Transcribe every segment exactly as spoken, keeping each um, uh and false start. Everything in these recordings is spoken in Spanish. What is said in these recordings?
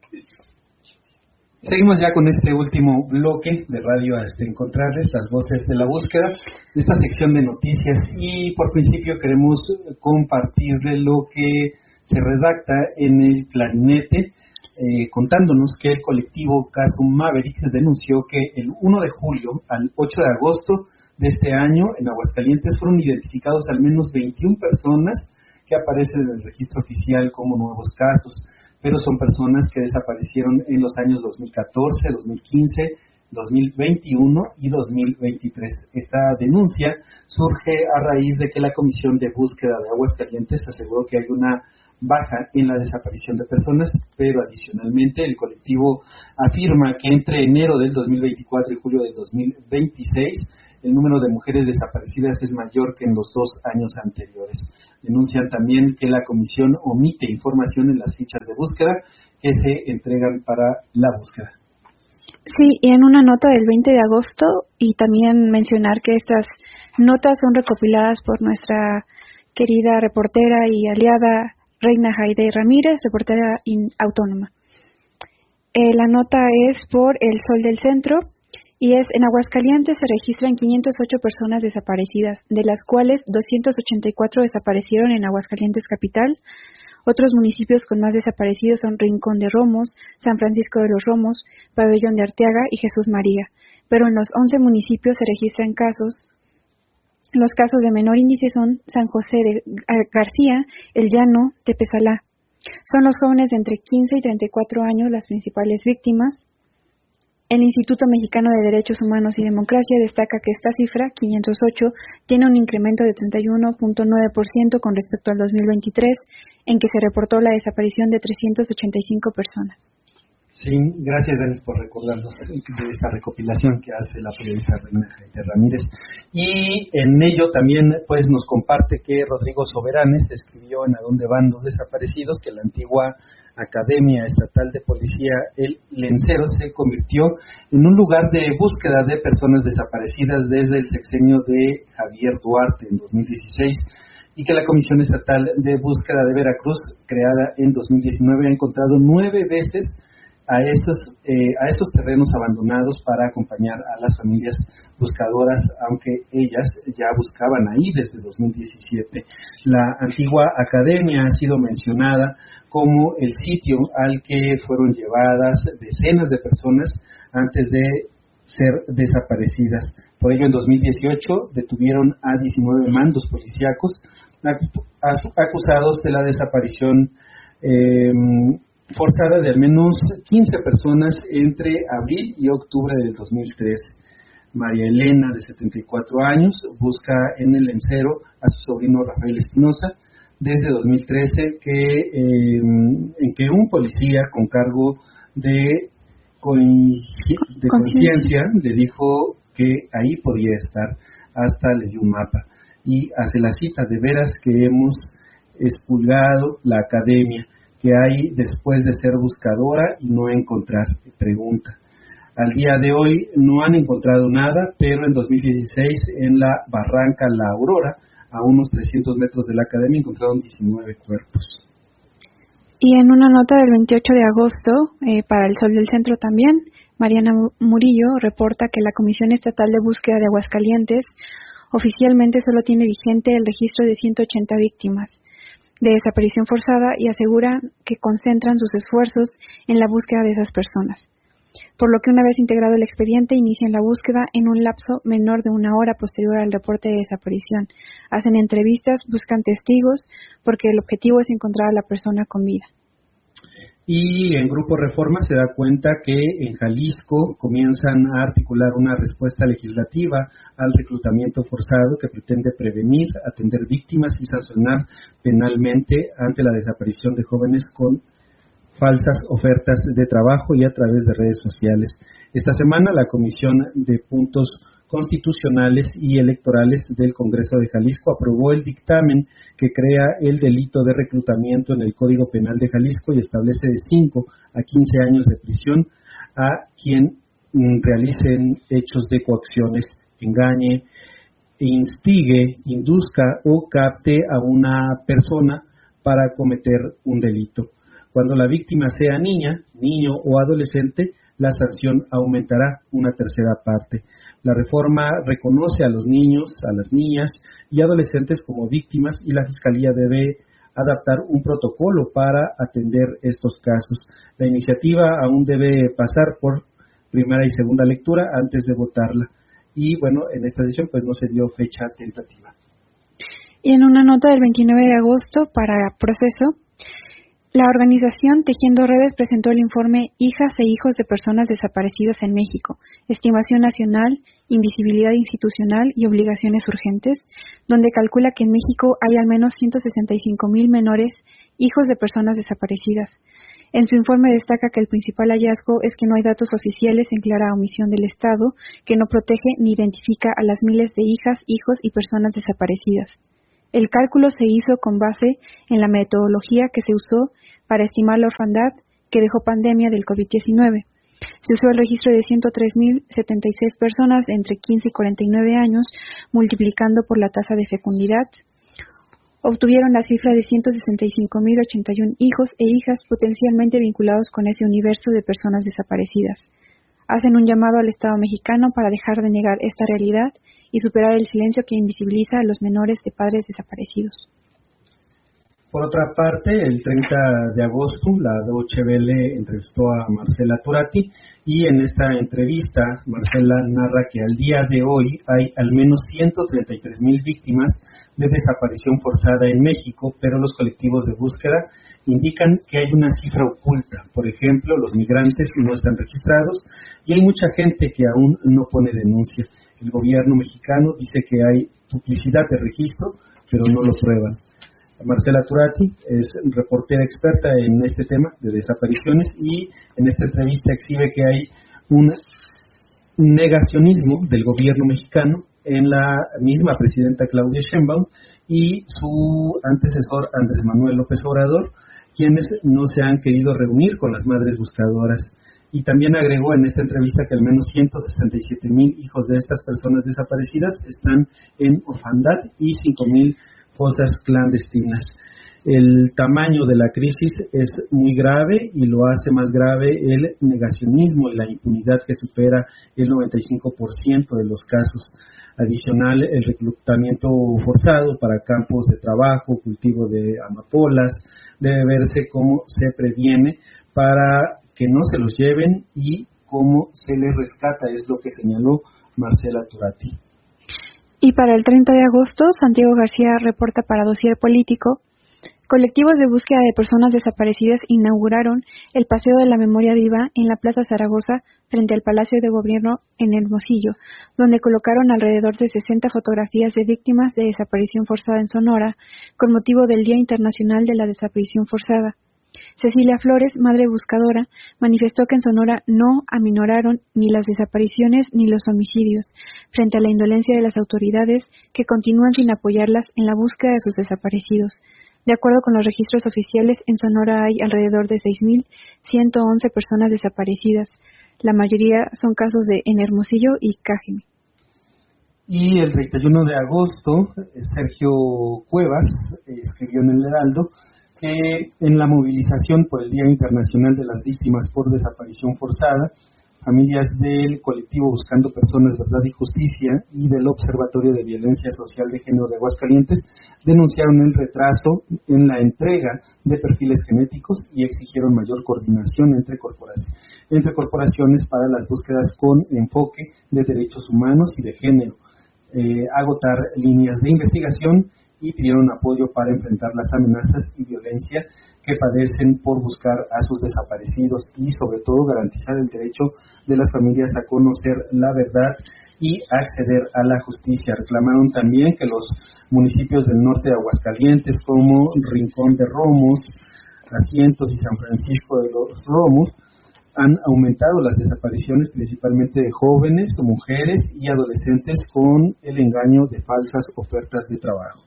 Seguimos ya con este último bloque de Radio Hasta Encontrarles, las voces de la búsqueda, de esta sección de noticias, y por principio queremos compartirle lo que se redacta en el Clarinete, eh, contándonos que el colectivo Caso Maverick denunció que el primero de julio al ocho de agosto de este año en Aguascalientes fueron identificados al menos veintiuna personas que aparecen en el registro oficial como nuevos casos, pero son personas que desaparecieron en los años dos mil catorce, dos mil quince, dos mil veintiuno y dos mil veintitrés. Esta denuncia surge a raíz de que la Comisión de Búsqueda de Aguascalientes aseguró que hay una baja en la desaparición de personas, pero adicionalmente el colectivo afirma que entre enero del dos mil veinticuatro y julio del dos mil veintiséis el número de mujeres desaparecidas es mayor que en los dos años anteriores. Denuncian también que la comisión omite información en las fichas de búsqueda que se entregan para la búsqueda. Sí, y en una nota del veinte de agosto, y también mencionar que estas notas son recopiladas por nuestra querida reportera y aliada Reina Jaide Ramírez, reportera in, autónoma. Eh, la nota es por El Sol del Centro, y es: en Aguascalientes se registran quinientas ocho personas desaparecidas, de las cuales doscientas ochenta y cuatro desaparecieron en Aguascalientes capital. Otros municipios con más desaparecidos son Rincón de Romos, San Francisco de los Romos, Pabellón de Arteaga y Jesús María. Pero en los once municipios se registran casos. Los casos de menor índice son San José de García, El Llano, Tepesalá. Son los jóvenes de entre quince y treinta y cuatro años las principales víctimas. El Instituto Mexicano de Derechos Humanos y Democracia destaca que esta cifra, quinientos ocho, tiene un incremento de treinta y uno punto nueve por ciento con respecto al dos mil veintitrés, en que se reportó la desaparición de trescientas ochenta y cinco personas. Sí, gracias, Denis, por recordarnos de esta recopilación que hace la periodista Reina Jaide Ramírez. Y en ello también pues nos comparte que Rodrigo Soberanes escribió en A dónde van los desaparecidos que la antigua Academia Estatal de Policía, el Lencero, se convirtió en un lugar de búsqueda de personas desaparecidas desde el sexenio de Javier Duarte en dos mil dieciséis, y que la Comisión Estatal de Búsqueda de Veracruz, creada en dos mil diecinueve, ha encontrado nueve veces a estos, eh, a estos terrenos abandonados para acompañar a las familias buscadoras, aunque ellas ya buscaban ahí desde dos mil diecisiete. La antigua academia ha sido mencionada como el sitio al que fueron llevadas decenas de personas antes de ser desaparecidas. Por ello, en dos mil dieciocho detuvieron a diecinueve mandos policíacos acusados de la desaparición eh, forzada de al menos quince personas entre abril y octubre del dos mil trece. María Elena, de setenta y cuatro años, busca en el Lencero a su sobrino Rafael Espinosa desde dos mil trece, que, eh, en que un policía con cargo de, de conciencia le dijo que ahí podía estar, hasta le dio un mapa. Y hace la cita: de veras que hemos expulgado la academia que hay después de ser buscadora y no encontrar, pregunta. Al día de hoy no han encontrado nada, pero en dos mil dieciséis en la Barranca La Aurora, a unos trescientos metros de la academia, encontraron diecinueve cuerpos. Y en una nota del veintiocho de agosto, eh, para El Sol del Centro también, Mariana Murillo reporta que la Comisión Estatal de Búsqueda de Aguascalientes oficialmente solo tiene vigente el registro de ciento ochenta víctimas de desaparición forzada y asegura que concentran sus esfuerzos en la búsqueda de esas personas, por lo que una vez integrado el expediente inician la búsqueda en un lapso menor de una hora posterior al reporte de desaparición. Hacen entrevistas, buscan testigos, porque el objetivo es encontrar a la persona con vida. Y en Grupo Reforma se da cuenta que en Jalisco comienzan a articular una respuesta legislativa al reclutamiento forzado que pretende prevenir, atender víctimas y sancionar penalmente ante la desaparición de jóvenes con falsas ofertas de trabajo y a través de redes sociales. Esta semana la Comisión de Puntos Constitucionales y Electorales del Congreso de Jalisco aprobó el dictamen que crea el delito de reclutamiento en el Código Penal de Jalisco y establece de cinco a quince años de prisión a quien mm, realicen hechos de coacciones, engañe, instigue, induzca o capte a una persona para cometer un delito. Cuando la víctima sea niña, niño o adolescente, la sanción aumentará una tercera parte. La reforma reconoce a los niños, a las niñas y adolescentes como víctimas y la Fiscalía debe adaptar un protocolo para atender estos casos. La iniciativa aún debe pasar por primera y segunda lectura antes de votarla. Y bueno, en esta sesión pues no se dio fecha tentativa. Y en una nota del veintinueve de agosto para Proceso, la organización Tejiendo Redes presentó el informe Hijas e Hijos de Personas Desaparecidas en México, Estimación Nacional, Invisibilidad Institucional y Obligaciones Urgentes, donde calcula que en México hay al menos ciento sesenta y cinco mil menores hijos de personas desaparecidas. En su informe destaca que el principal hallazgo es que no hay datos oficiales en clara omisión del Estado, que no protege ni identifica a las miles de hijas, hijos y personas desaparecidas. El cálculo se hizo con base en la metodología que se usó para estimar la orfandad que dejó pandemia del COVID diecinueve. Se usó el registro de ciento tres mil setenta y seis personas entre quince y cuarenta y nueve años, multiplicando por la tasa de fecundidad. Obtuvieron la cifra de ciento sesenta y cinco mil ochenta y uno hijos e hijas potencialmente vinculados con ese universo de personas desaparecidas. Hacen un llamado al Estado mexicano para dejar de negar esta realidad y superar el silencio que invisibiliza a los menores de padres desaparecidos. Por otra parte, el treinta de agosto, la Deutsche Welle entrevistó a Marcela Turati y en esta entrevista, Marcela narra que al día de hoy hay al menos ciento treinta y tres mil víctimas de desaparición forzada en México, pero los colectivos de búsqueda indican que hay una cifra oculta. Por ejemplo, los migrantes no están registrados y hay mucha gente que aún no pone denuncia. El gobierno mexicano dice que hay duplicidad de registro, pero no lo prueban. Marcela Turati es reportera experta en este tema de desapariciones y en esta entrevista exhibe que hay un negacionismo del gobierno mexicano en la misma presidenta Claudia Sheinbaum y su antecesor Andrés Manuel López Obrador, quienes no se han querido reunir con las madres buscadoras. Y también agregó en esta entrevista que al menos ciento sesenta y siete mil hijos de estas personas desaparecidas están en orfandad y cinco mil fosas clandestinas. El tamaño de la crisis es muy grave y lo hace más grave el negacionismo y la impunidad que supera el noventa y cinco por ciento de los casos. Adicional, el reclutamiento forzado para campos de trabajo, cultivo de amapolas, debe verse cómo se previene para que no se los lleven y cómo se les rescata, es lo que señaló Marcela Turati. Y para el treinta de agosto, Santiago García reporta para Dossier Político, colectivos de búsqueda de personas desaparecidas inauguraron el Paseo de la Memoria Viva en la Plaza Zaragoza frente al Palacio de Gobierno en Hermosillo, donde colocaron alrededor de sesenta fotografías de víctimas de desaparición forzada en Sonora con motivo del Día Internacional de la Desaparición Forzada. Cecilia Flores, madre buscadora, manifestó que en Sonora no aminoraron ni las desapariciones ni los homicidios, frente a la indolencia de las autoridades que continúan sin apoyarlas en la búsqueda de sus desaparecidos. De acuerdo con los registros oficiales, en Sonora hay alrededor de seis mil ciento once personas desaparecidas. La mayoría son casos de en Hermosillo y Cajeme. Y el treinta y uno de agosto, Sergio Cuevas escribió en el Heraldo que en la movilización por el Día Internacional de las Víctimas por Desaparición Forzada, familias del colectivo Buscando Personas, Verdad y Justicia y del Observatorio de Violencia Social de Género de Aguascalientes denunciaron el retraso en la entrega de perfiles genéticos y exigieron mayor coordinación entre corporaciones, entre corporaciones para las búsquedas con enfoque de derechos humanos y de género, eh, agotar líneas de investigación y pidieron apoyo para enfrentar las amenazas y violencia que padecen por buscar a sus desaparecidos y sobre todo garantizar el derecho de las familias a conocer la verdad y acceder a la justicia. Reclamaron también que los municipios del norte de Aguascalientes como Rincón de Romos, Asientos y San Francisco de los Romos han aumentado las desapariciones principalmente de jóvenes, mujeres y adolescentes con el engaño de falsas ofertas de trabajo.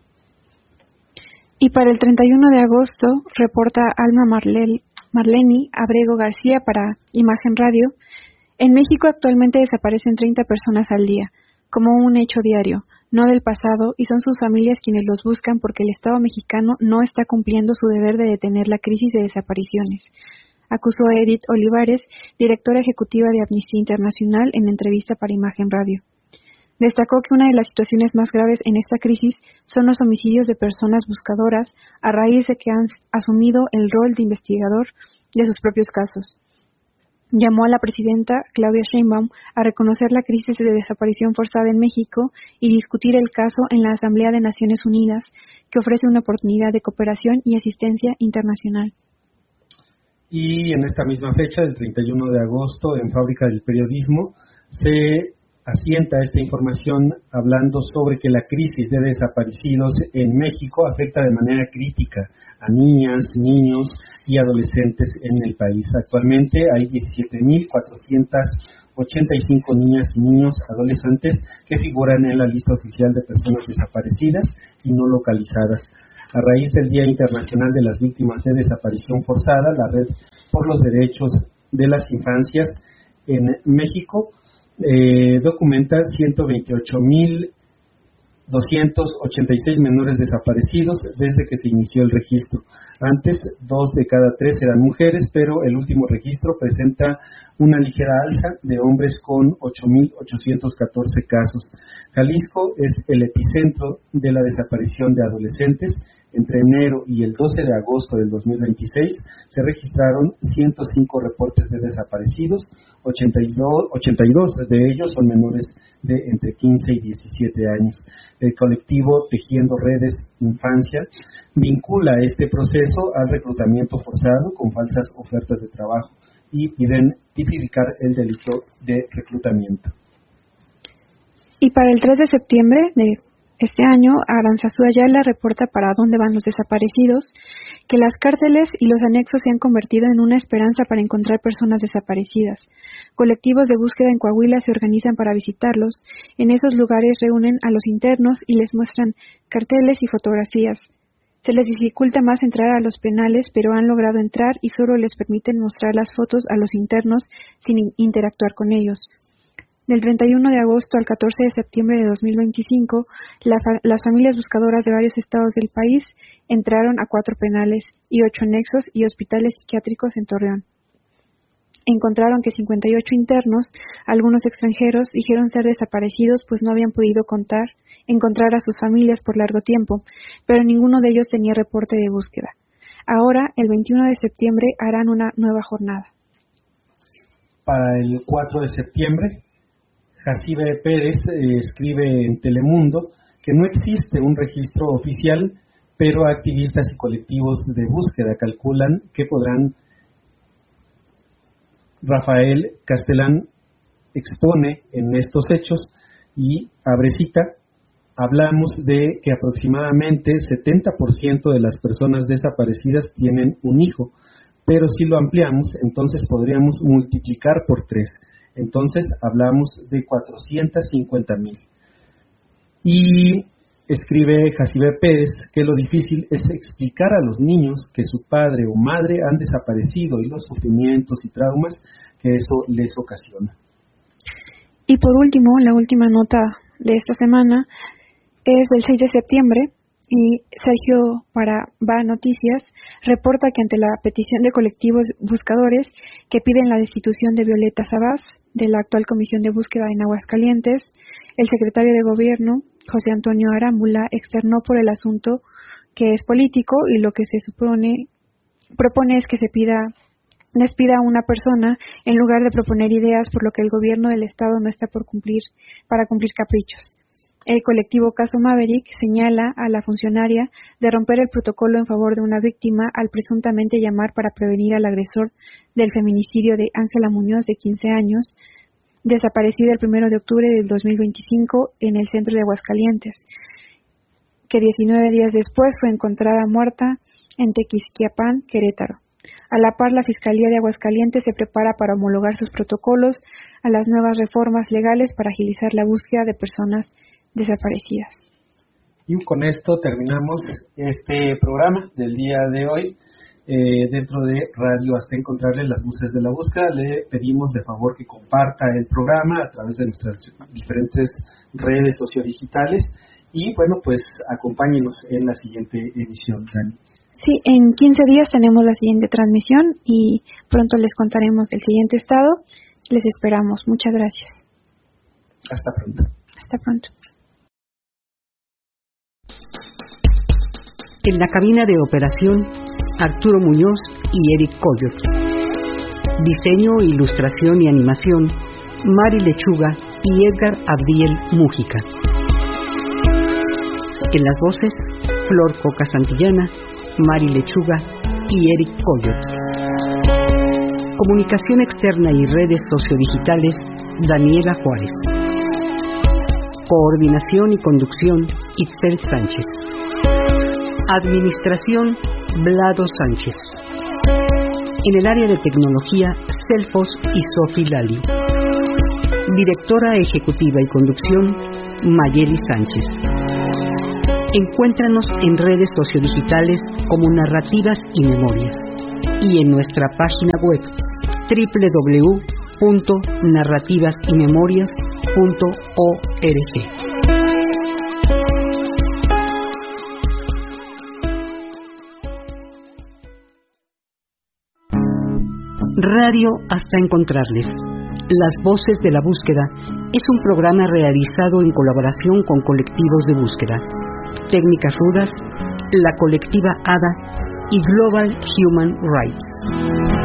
Y para el treinta y uno de agosto, reporta Alma Marlel, Marleni Abrego García para Imagen Radio, en México actualmente desaparecen treinta personas al día, como un hecho diario. no del pasado, y son sus familias quienes los buscan porque el Estado mexicano no está cumpliendo su deber de detener la crisis de desapariciones, acusó a Edith Olivares, directora ejecutiva de Amnistía Internacional, en entrevista para Imagen Radio. Destacó que una de las situaciones más graves en esta crisis son los homicidios de personas buscadoras a raíz de que han asumido el rol de investigador de sus propios casos. Llamó a la presidenta Claudia Sheinbaum a reconocer la crisis de desaparición forzada en México y discutir el caso en la Asamblea de Naciones Unidas, que ofrece una oportunidad de cooperación y asistencia internacional. Y en esta misma fecha, el treinta y uno de agosto, en Fábrica del Periodismo, se asienta esta información hablando sobre que la crisis de desaparecidos en México afecta de manera crítica a niñas, niños y adolescentes en el país. Actualmente hay diecisiete mil cuatrocientas ochenta y cinco niñas y niños adolescentes que figuran en la lista oficial de personas desaparecidas y no localizadas. A raíz del Día Internacional de las Víctimas de Desaparición Forzada, la Red por los Derechos de las Infancias en México eh, documenta ciento veintiocho mil doscientos ochenta y seis menores desaparecidos desde que se inició el registro. Antes, dos de cada tres eran mujeres, pero el último registro presenta una ligera alza de hombres con ocho mil ochocientos catorce casos. Jalisco es el epicentro de la desaparición de adolescentes. Entre enero y el doce de agosto del dos mil veintiséis se registraron ciento cinco reportes de desaparecidos, ochenta y dos de ellos son menores de entre quince y diecisiete años. El colectivo Tejiendo Redes Infancia vincula este proceso al reclutamiento forzado con falsas ofertas de trabajo y piden tipificar el delito de reclutamiento. Y para el tres de septiembre de este año, Aranzazú Ayala reporta para dónde van los desaparecidos, que las cárceles y los anexos se han convertido en una esperanza para encontrar personas desaparecidas. Colectivos de búsqueda en Coahuila se organizan para visitarlos. En esos lugares reúnen a los internos y les muestran carteles y fotografías. Se les dificulta más entrar a los penales, pero han logrado entrar y solo les permiten mostrar las fotos a los internos sin interactuar con ellos. Del treinta y uno de agosto al catorce de septiembre de dos mil veinticinco, la fa- las familias buscadoras de varios estados del país entraron a cuatro penales y ocho anexos y hospitales psiquiátricos en Torreón. Encontraron que cincuenta y ocho internos, algunos extranjeros, dijeron ser desaparecidos pues no habían podido contar, encontrar a sus familias por largo tiempo, pero ninguno de ellos tenía reporte de búsqueda. Ahora, el veintiuno de septiembre, harán una nueva jornada. Para el cuatro de septiembre, Jacibe Pérez eh, escribe en Telemundo que no existe un registro oficial, pero activistas y colectivos de búsqueda calculan que podrán. Rafael Castellán expone en estos hechos y abre cita, hablamos de que aproximadamente setenta por ciento de las personas desaparecidas tienen un hijo, pero si lo ampliamos, entonces podríamos multiplicar por tres. Entonces hablamos de cuatrocientos cincuenta mil. Y escribe Jacibe Pérez que lo difícil es explicar a los niños que su padre o madre han desaparecido y los sufrimientos y traumas que eso les ocasiona. Y por último, la última nota de esta semana es del seis de septiembre. Y Sergio para Va Noticias reporta que ante la petición de colectivos buscadores que piden la destitución de Violeta Sabás de la actual Comisión de Búsqueda en Aguascalientes, el secretario de Gobierno, José Antonio Arámbula, externó por el asunto que es político y lo que se supone propone es que se pida despida a una persona en lugar de proponer ideas por lo que el gobierno del Estado no está por cumplir para cumplir caprichos. El colectivo Caso Maverick señala a la funcionaria de romper el protocolo en favor de una víctima al presuntamente llamar para prevenir al agresor del feminicidio de Ángela Muñoz, de quince años, desaparecida el primero de octubre del dos mil veinticinco en el centro de Aguascalientes, que diecinueve días después fue encontrada muerta en Tequisquiapan, Querétaro. A la par, la Fiscalía de Aguascalientes se prepara para homologar sus protocolos a las nuevas reformas legales para agilizar la búsqueda de personas desaparecidas. Y con esto terminamos este programa del día de hoy. eh, dentro de Radio hasta encontrarle las voces de la búsqueda. Le pedimos de favor que comparta el programa a través de nuestras diferentes redes sociodigitales y bueno, pues acompáñenos en la siguiente edición, Dani. Sí, en quince días tenemos la siguiente transmisión y pronto les contaremos el siguiente estado. Les esperamos. Muchas gracias. Hasta pronto. Hasta pronto. En la cabina de operación, Arturo Muñoz y Eric Coyot. Diseño, ilustración y animación, Mari Lechuga y Edgar Abdiel Mújica. En las voces, Flor Coca Santillana, Mari Lechuga y Eric Coyot. Comunicación externa y redes sociodigitales, Daniela Juárez. Coordinación y conducción, Itzel Sánchez. Administración, Vlado Sánchez. En el área de tecnología, Celfos y Sofi Lali. Directora ejecutiva y conducción, Mayeli Sánchez. Encuéntranos en redes sociodigitales como Narrativas y Memorias y en nuestra página web doble u doble u doble u punto narrativas y memorias punto org. Radio hasta encontrarles. Las voces de la búsqueda es un programa realizado en colaboración con colectivos de búsqueda, Técnicas Rudas, la colectiva A D A y Global Human Rights.